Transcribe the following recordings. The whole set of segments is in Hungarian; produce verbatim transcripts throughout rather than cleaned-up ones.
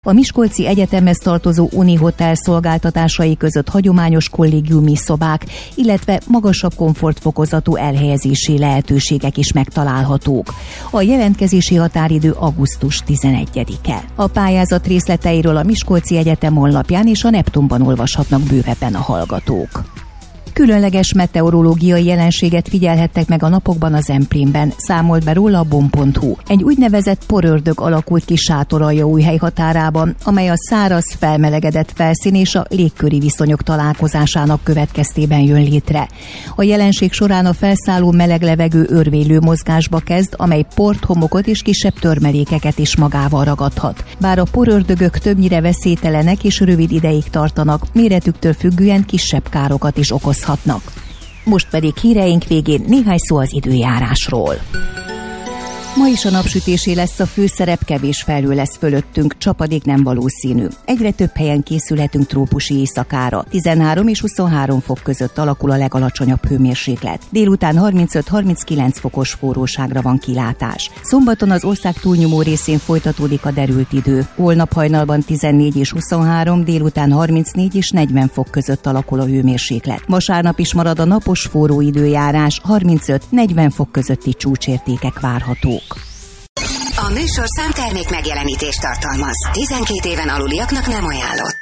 A Miskolci Egyetemhez tartozó Uni Hotel szolgáltatásai között hagyományos kollégiumi szobák, illetve magasabb komfortfokozatú elhelyezési lehetőségek is megtalálhatók. A jelentkezési határidő augusztus tizenegyedike. A pályázat részleteiről a Miskolci Egyetem honlapján és a Neptunban olvashatnak bővebben a hallgatók. Különleges meteorológiai jelenséget figyelhettek meg a napokban az Emprémben, számolt be róla a bom pont hu. Egy úgynevezett porördög alakult ki Sátoraljaújhely határában, amely a száraz, felmelegedett felszín és a légköri viszonyok találkozásának következtében jön létre. A jelenség során a felszálló meleg levegő örvénylő mozgásba kezd, amely port, homokot és kisebb törmelékeket is magával ragadhat. Bár a porördögök többnyire veszélytelenek és rövid ideig tartanak, méretüktől függően kisebb károkat is okozhatnak. Most pedig híreink végén néhány szó az időjárásról. Ma is a napsütésé lesz a főszerep, kevés felhő lesz fölöttünk, csapadék nem valószínű. Egyre több helyen készülhetünk trópusi éjszakára. tizenhárom és huszonhárom fok között alakul a legalacsonyabb hőmérséklet. Délután harmincöt-harminckilenc fokos forróságra van kilátás. Szombaton az ország túlnyomó részén folytatódik a derült idő. Holnap hajnalban tizennégy és huszonhárom, délután harmincnégy és negyven fok között alakul a hőmérséklet. Vasárnap is marad a napos forró időjárás, harmincöt-negyven fok közötti csúcsértékek várhatók. A műsorszám termék megjelenítést tartalmaz. tizenkét éven aluliaknak nem ajánlott.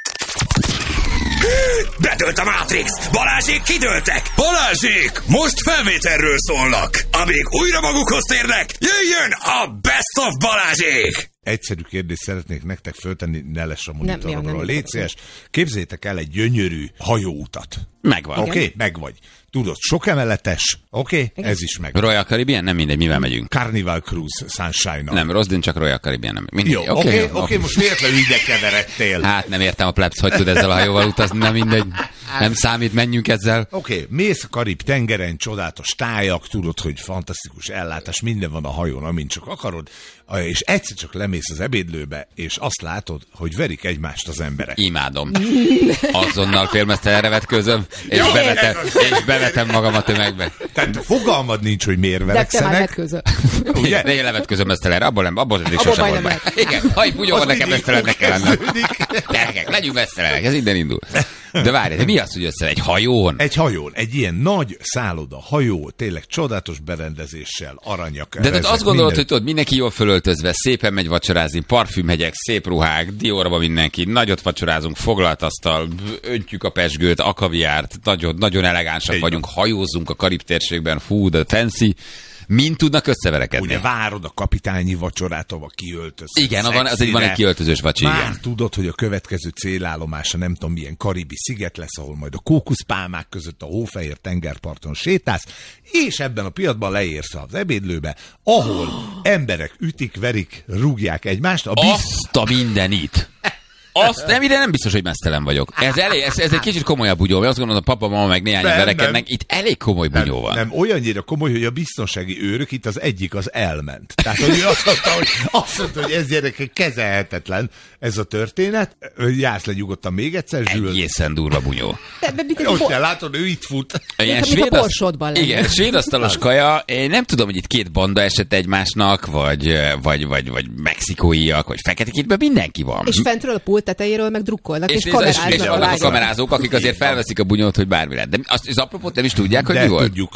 Bedőlt a Matrix! Balázsék kidőltek! Balázsék! Most felvételről szólnak! Amíg újra magukhoz térnek, jöjjön a Best of Balázsék! Egyszerű kérdést szeretnék nektek föltenni, ne lesz a monitoromról. Légy szíves, képzeljétek el egy gyönyörű hajóutat. Megvan. Oké, okay? Megvagy. Tudod, sok emeletes, oké, okay? Ez is meg. Royal Caribbean? Nem mindegy, mivel megyünk. Carnival Cruise, Sunshine-on. Nem, Rosdin, csak Royal Caribbean. Nem. Mindegy. Jó, oké, okay, oké, okay, okay, most véletlenül ide keveredtél. Hát nem értem a plebsz, hogy tud ezzel a hajóval utazni, nem mindegy. Nem számít, menjünk ezzel. Oké, okay, mész a Karib-tengeren, csodálatos tájak, tudod, hogy fantasztikus ellátás, minden van a hajón, amint csak akarod, és egyszer csak lemész az ebédlőbe, és azt látod, hogy verik egymást az emberek. Imádom. Azonnal félmeztelenre vetközöm, és, ja, bevetem, és bevetem magam a tömegbe. Tehát fogalmad nincs, hogy miért verekszenek. Ugye? De én levetközöm mesztelenre, abból nem, abból nem, sosem volt be. Igen, ha úgy van, nekem mesztelennek kell lennem. Gyerekek, legyünk mesztelenek, ez innen indul. De várj, de mi az, hogy össze egy hajón? Egy hajón, egy ilyen nagy szálloda, hajó, tényleg csodálatos berendezéssel, aranyak. De tehát azt gondolod, minden... hogy tudod, mindenki jól fölöltözve, szépen megy vacsorázni, parfümhegyek, szép ruhák, Diorba mindenki, nagyot vacsorázunk, foglalt asztal, öntjük a pezsgőt, a kaviárt, nagyon, nagyon elegánsak egy vagyunk, hajózzunk a Karib térségben, fú, de fancy. Mind tudnak összeverekedni? Ugye várod a kapitányi vacsorát, ahol kiöltöz. Igen, van, az egy, van egy kiöltözős vacsi. Már igen. Tudod, hogy a következő célállomása nem tudom milyen karibi sziget lesz, ahol majd a kókuszpálmák között a hófehér tengerparton sétálsz, és ebben a pillanatban leérsz az ebédlőbe, ahol emberek ütik, verik, rúgják egymást. A biz... Azt a mindenit! Azt nem, ide nem biztos, hogy mesztelen vagyok. Ez, elég, ez, ez egy kicsit komolyabb bunyó, mert azt gondolom, a papa, mama meg néhány verekednek. Itt elég komoly bunyó van. Nem, nem, olyannyira komoly, hogy a biztonsági őrök, itt az egyik az elment. Tehát, hogy azt mondta, hogy, azt mondta, hogy ez gyerekek kezelhetetlen ez a történet. Jársz le nyugodtan még egyszer, Zsül. Egészen durva bunyó. Ott kell látod, ő itt fut. Ilyen svéd, igen, svédasztalos kaja. Én nem tudom, hogy itt két banda esett egymásnak, vagy, vagy, vagy, vagy mexikóiak, vagy feketekítben mindenki van. És fentről a pult tetejéről meg drukkolnak, és, és kameráznak. És, és a, a kamerázók, akik azért felveszik a bunyót, hogy bármi lehet. De azt, az apropót nem is tudják, hogy de mi volt? Tudjuk.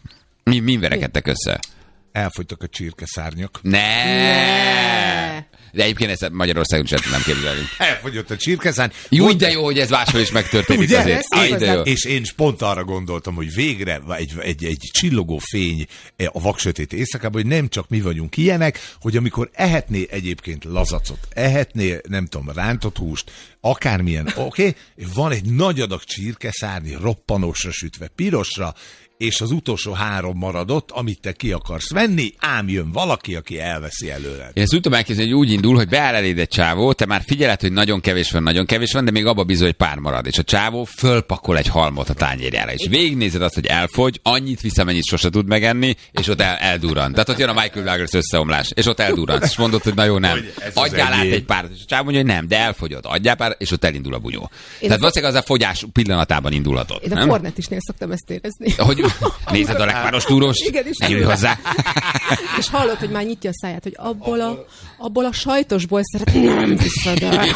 Mi, mi verekedtek össze? Elfogytak a csirkeszárnyak. Ne! ne! De egyébként ezt Magyarországon sem tudnám képzelni. Elfogyott a csirkeszárny. Jó, de jó, hogy ez máshol is megtörténik azért. Én, jó. És én pont arra gondoltam, hogy végre egy, egy, egy csillogó fény a vaksötét éjszakában, hogy nem csak mi vagyunk ilyenek, hogy amikor ehetné egyébként lazacot, ehetné, nem tudom, rántott húst, akármilyen, oké, okay, van egy nagy adag csirkeszárny, roppanósra sütve, pirosra, és az utolsó három maradott, amit te ki akarsz venni, ám jön valaki, aki elveszi előre. Én ezt úgy tudom elképzelni, hogy úgy indul, hogy beáll eléd egy csávó, te már figyeled, hogy nagyon kevés van, nagyon kevés van, de még abba bizony, hogy pár marad. És a csávó fölpakol egy halmot a tányérjára, és végignézed azt, hogy elfogy, annyit visz, amennyit sose tud megenni, és ott el, eldurran. Tehát ott jön a Michael Douglas összeomlás, és ott eldurran. És mondod, hogy na jó, nem. Adjál át egy párat, és a csávó mondja, hogy nem, de elfogyod. Adjál pár, és ott elindul a bunyó. Én Tehát valószínűleg az a fogyás pillanatában indulhatott. Én a Fornetisnél szoktam ezt érezni. Hogy Nézed a lekváros túros, ne ülj hozzá. És hallod, hogy már nyitja a száját, hogy abból a, abból a sajtosból szeretném, nem viszed el.